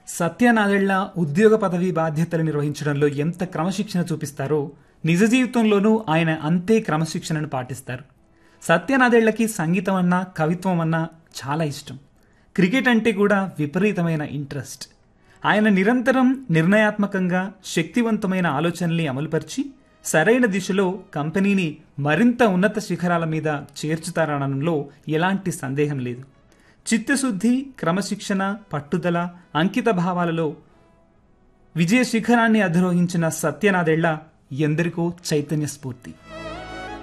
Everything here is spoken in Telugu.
సత్యనాదెళ్ల ఉద్యోగ పదవి బాధ్యతలు నిర్వహించడంలో ఎంత క్రమశిక్షణ చూపిస్తారో నిజ జీవితంలోనూ ఆయన అంతే క్రమశిక్షణను పాటిస్తారు. సత్యనాదెళ్లకి సంగీతం అన్నా కవిత్వం అన్నా చాలా ఇష్టం. క్రికెట్ అంటే కూడా విపరీతమైన ఇంట్రెస్ట్. ఆయన నిరంతరం నిర్ణయాత్మకంగా శక్తివంతమైన ఆలోచనల్ని అమలుపరిచి సరైన దిశలో కంపెనీని మరింత ఉన్నత శిఖరాల మీద చేర్చుతారనడంలో ఎలాంటి సందేహం లేదు. చిత్తశుద్ధి, క్రమశిక్షణ, పట్టుదల, అంకిత భావాలలో విజయ శిఖరాన్ని అధిరోహించిన సత్యనాదెళ్ల ఎందరికో చైతన్య స్ఫూర్తి.